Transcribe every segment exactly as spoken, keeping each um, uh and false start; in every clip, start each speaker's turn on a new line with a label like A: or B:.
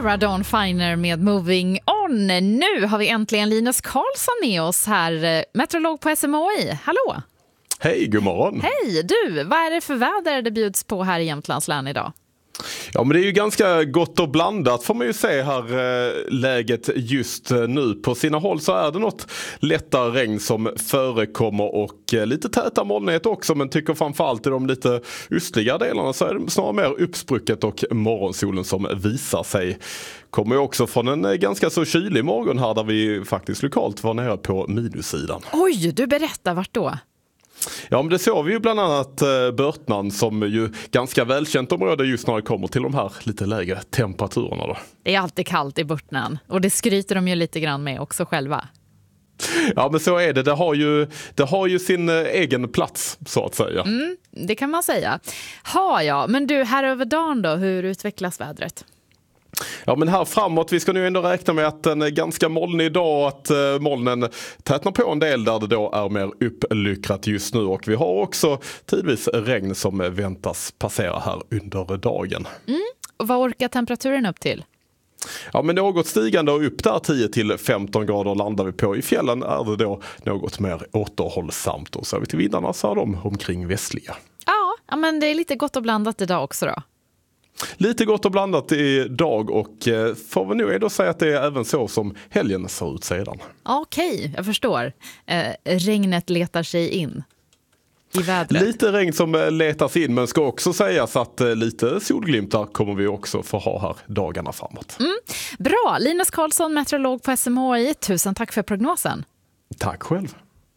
A: Sarah Dawn Finer med Moving On. Nu har vi äntligen Linus Karlsson med oss här, meteorolog på S M H I. Hallå!
B: Hej, god morgon!
A: Hej, du! Vad är det för väder det bjuds på här i Jämtlands län idag?
B: Ja, men det är ju ganska gott och blandat får man ju se här eh, läget just nu. På sina håll så är det något lättare regn som förekommer och eh, lite täta molnighet också, men tycker framförallt i de lite östliga delarna så är det snarare mer uppsprucket och morgonsolen som visar sig. Kommer ju också från en eh, ganska så kylig morgon här där vi faktiskt lokalt var nere på minussidan.
A: Oj, du berättar vart då?
B: Ja, men det såg vi ju bland annat eh, Börtnan som ju ganska välkänt område just när det kommer till de här lite lägre temperaturerna då.
A: Det är alltid kallt i Börtnan och det skryter de ju lite grann med också själva.
B: Ja, men så är det. Det har ju, det har ju sin eh, egen plats så att säga.
A: Mm, det kan man säga. Ha ja, men du, här över dagen då, hur utvecklas vädret?
B: Ja, men här framåt, vi ska nu ändå räkna med att den är ganska molnig idag och att eh, molnen tätnar på en del där det då är mer upplyckrat just nu. Och vi har också tidvis regn som väntas passera här under dagen.
A: Mm. Och vad orkar temperaturen upp till?
B: Ja, men något stigande och upp där tio till femton grader landar vi på. I fjällen är det då något mer återhållsamt och så är vi till vindarna så är de omkring västliga.
A: Ja, men det är lite gott och blandat idag också då.
B: Lite gott och blandat idag och eh, får vi nu ändå säga att det är även så som helgen ser ut sedan.
A: Okej, okay, jag förstår. Eh, regnet letar sig in i vädret.
B: Lite regn som letar sig in, men ska också sägas att eh, lite solglimtar kommer vi också få ha här dagarna framåt.
A: Mm. Bra, Linus Karlsson, meteorolog på S M H I. Tusen tack för prognosen.
B: Tack själv.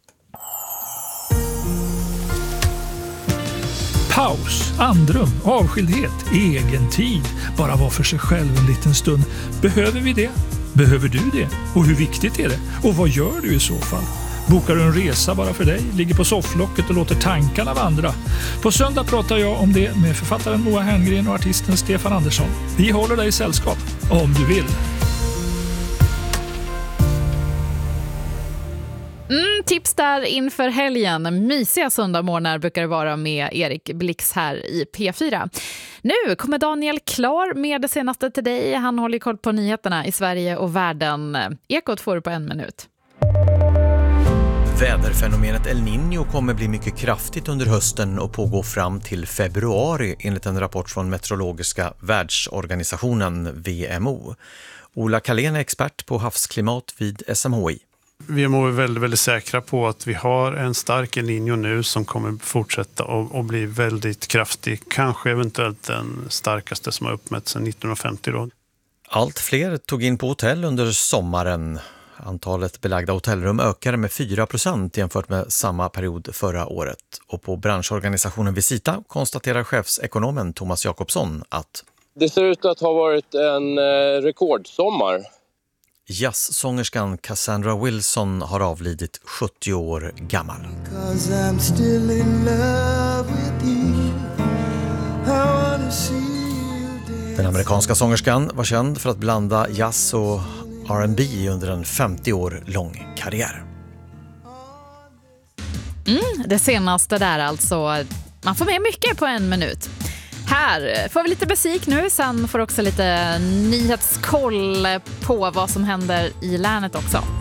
C: Paus, andrum, avskildhet, egen tid. Bara vara för sig själv en liten stund. Behöver vi det? Behöver du det? Och hur viktigt är det? Och vad gör du i så fall? Bokar du en resa bara för dig? Ligger på sofflocket och låter tankarna vandra? På söndag pratar jag om det med författaren Moa Herngren och artisten Stefan Andersson. Vi håller dig i sällskap, om du vill.
A: Mm, tips där inför helgen. Mysiga söndagmorgnar brukar det vara med Erik Blix här i P fyra. Nu kommer Daniel Klar med det senaste till dig. Han håller koll på nyheterna i Sverige och världen. Ekot får du på en minut.
D: Väderfenomenet El Niño kommer bli mycket kraftigt under hösten och pågå fram till februari enligt en rapport från Meteorologiska världsorganisationen V M O. Ola Kalén är expert på havsklimat vid S M H I.
E: V M O är väldigt, väldigt säkra på att vi har en stark El Niño nu som kommer fortsätta och, och bli väldigt kraftig. Kanske eventuellt den starkaste som har uppmätts sedan nittonhundrafemtio då.
D: Allt fler tog in på hotell under sommaren. Antalet belagda hotellrum ökade med fyra procent jämfört med samma period förra året. Och på branschorganisationen Visita konstaterar chefsekonomen Thomas Jakobsson att
F: det ser ut att ha varit en eh, rekordsommar.
D: Jazzsångerskan Cassandra Wilson har avlidit sjuttio år gammal. Den amerikanska sångerskan var känd för att blanda jazz och R and B under en femtio år lång karriär.
A: Mm, det senaste där alltså. Man får med mycket på en minut. Här får vi lite musik nu, sen får också lite nyhetskoll på vad som händer i länet också.